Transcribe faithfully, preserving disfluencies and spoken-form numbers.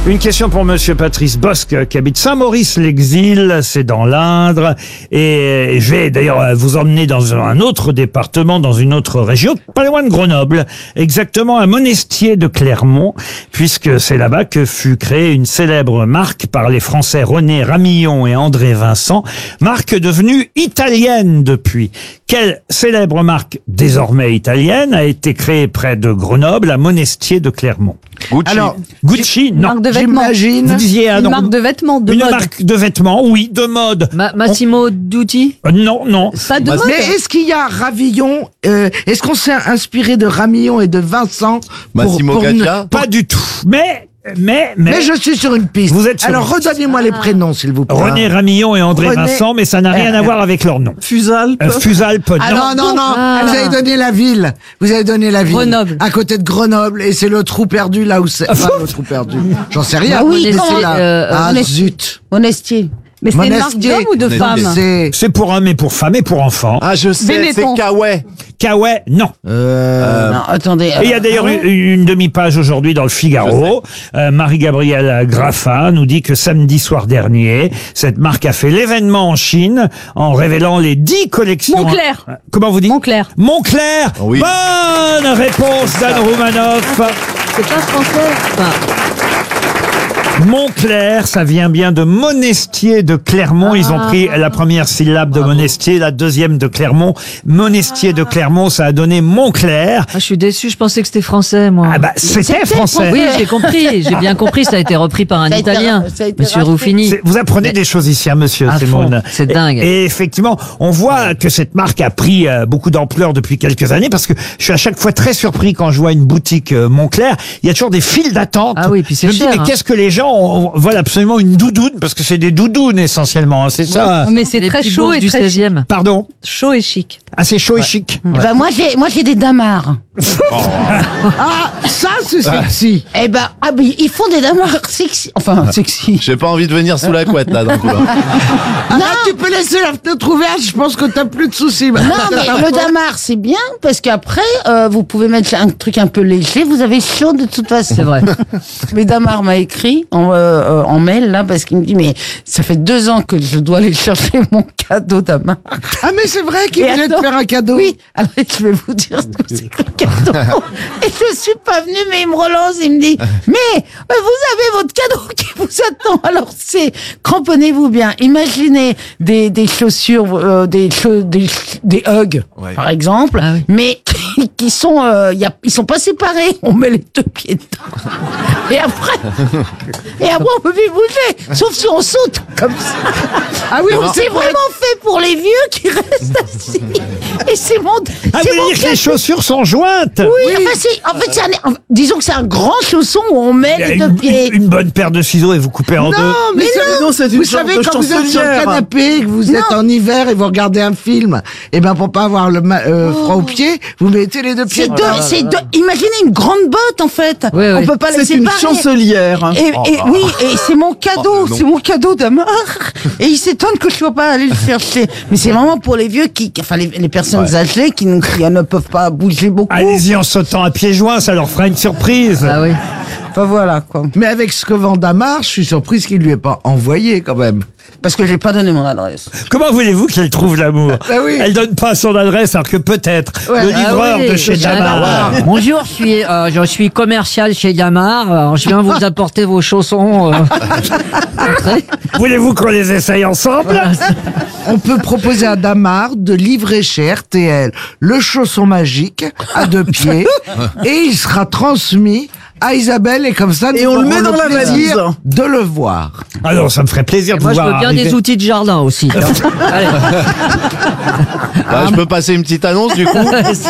Une question pour monsieur Patrice Bosque qui habite Saint-Maurice-l'Exil, c'est dans l'Indre. Et je vais d'ailleurs vous emmener dans un autre département, dans une autre région, pas loin de Grenoble, exactement à Monestier de Clermont, puisque c'est là-bas que fut créée une célèbre marque par les Français René Ramillon et André Vincent, marque devenue italienne depuis. Quelle célèbre marque désormais italienne a été créée près de Grenoble, à Monestier de Clermont? Gucci. Alors, Gucci, non. Marque de vêtements. Vous disiez un Une nom. marque de vêtements, de Une mode. marque de vêtements, oui, de mode. Ma- Massimo Dutti. Euh, non, non. Pas de mode. Mais est-ce qu'il y a Ravillon euh, Est-ce qu'on s'est inspiré de Ramillon et de Vincent pour, Massimo pour une- Caccia. Pas du tout. Mais, mais, mais. Mais je suis sur une piste. Vous êtes sur Alors une piste. redonnez-moi les prénoms, s'il vous plaît. René Ramillon et André René- Vincent, mais ça n'a rien à voir avec leur nom. Fusalpes. Euh, Fusalpes, non. Ah non, non, non, Ah. vous avez donné la ville. Vous avez donné la ville. Grenoble. À côté de Grenoble. Et c'est le trou perdu là où c'est. Enfin, le trou perdu. J'en sais rien. Bah oui, Mais comment- c'est là. euh, ah, Monestier. zut. Monestier. Mais c'est une marque Monestier. d'homme ou de Monestier. femme? C'est... C'est pour hommes et pour femmes et pour enfants. Ah, je sais, c'est Benetton. Kawaii. Kawaii, non. Euh... Non, attendez. Et il y a d'ailleurs une, une demi-page aujourd'hui dans le Figaro. Euh, Marie-Gabrielle Graffa nous dit que samedi soir dernier, cette marque a fait l'événement en Chine en révélant les dix collections. Moncler. Comment vous dites? Moncler. Moncler. Oui. Bonne réponse d'Anne Roumanoff. C'est pas français. Enfin, Moncler, ça vient bien de Monestier de Clermont. Ils ont pris la première syllabe de Monestier, la deuxième de Clermont. Monestier de Clermont, ça a donné Moncler. Ah, je suis déçu, je pensais que c'était français, moi. Ah bah, c'était français. Oui, j'ai compris, j'ai bien compris, ça a été repris par un Ça a été- Italien, ça a été Monsieur racheté. Ruffini. C'est- Vous apprenez des choses ici, hein, monsieur À Semoun. fond, c'est dingue. Et, et effectivement, on voit que cette marque a pris euh, beaucoup d'ampleur depuis quelques années parce que je suis à chaque fois très surpris quand je vois une boutique euh, Moncler. Il y a toujours des files d'attente. Ah oui, puis c'est Je me dis, cher, mais hein. qu'est-ce que les gens on, on veulent absolument une doudoune parce que c'est des doudounes essentiellement, hein, c'est ça. mais c'est Les très petits chaud bourses et du très chic. seizième. Pardon. Chaud et chic. Ah, c'est chaud et chic. Eh ben moi j'ai moi j'ai des damars. Ah, ça c'est sexy. Eh ben ah ben ils font des damars sexy. Enfin sexy. J'ai pas envie de venir sous la couette, là, d'un coup, là. Ah, là, tu peux laisser la fenêtre ouverte, je pense que t'as plus de soucis. Non mais le damar c'est bien parce qu'après euh, vous pouvez mettre un truc un peu léger, vous avez chaud de toute façon. C'est vrai. Mais Damar m'a écrit en, euh, euh, en mail là parce qu'il me dit mais ça fait deux ans que je dois aller chercher mon cadeau Damar. Ah mais c'est vrai qu'il Et voulait te attends, faire un cadeau. Oui, alors je vais vous dire ce que c'est que le cadeau. Et je suis pas venue, mais il me relance, il me dit, mais euh, vous avez votre cadeau qui vous attend. Alors c'est, cramponnez-vous bien. Imaginez des, des chaussures, euh, des, chau- des, des Hugs, Ouais. par exemple, Ah oui. mais qui, qui sont, euh, y a, ils sont pas séparés. On met les deux pieds dedans. Et après, et après on peut plus bouger, sauf si on saute comme ça. Ah oui, Donc on c'est sait vraiment fait pour les vieux qui restent assis. Et c'est mon, Ah, c'est vous mon voulez dire que les cadeau. chaussures sont jointes? Oui, enfin, c'est, en fait, c'est un, disons que c'est un grand chausson où on met les deux Une, pieds. une bonne paire de ciseaux et vous coupez en deux. Non, mais, Mais c'est- non, c'est une vous sorte savez de quand vous êtes sur le chancelière. canapé, que vous êtes en hiver et vous regardez un film, et ben pour pas avoir le ma- euh, froid aux pieds, vous mettez les deux pieds. C'est deux, dedans. c'est deux, imaginez une grande botte, en fait. Oui, oui. On peut pas les C'est une séparer. chancelière. Et, et oui, et c'est mon cadeau, Oh, non. c'est mon cadeau d'Amar. Et il s'étonne que je sois pas allé le chercher. Mais c'est vraiment pour les vieux qui, enfin les, les personnes âgées qui, ne- qui ne peuvent pas bouger beaucoup. Allez-y en sautant à pieds joints, ça leur fera une surprise. Ah oui. Enfin voilà, quoi. Mais avec ce que vend Damar, je suis surprise qu'il lui ait pas envoyé quand même. Parce que j'ai pas donné mon adresse. Comment voulez-vous qu'elle trouve l'amour? Bah oui. Elle donne pas son adresse alors que peut-être Ouais. le livreur Ah oui, de chez c'est Damar. Damar. Bonjour, je suis, euh, je suis commercial chez Damar. Alors, je viens vous apporter vos chaussons. euh. Voulez-vous qu'on les essaye ensemble? On peut proposer à Damar de livrer chez R T L le chausson magique à deux pieds et il sera transmis à Isabelle et comme ça nous Et on le aurons met dans la plaisir valise. de le voir. Alors ça me ferait plaisir de Moi, je pouvoir veux bien arriver. des outils de jardin aussi. Allez. Bah, je peux passer une petite annonce, du coup.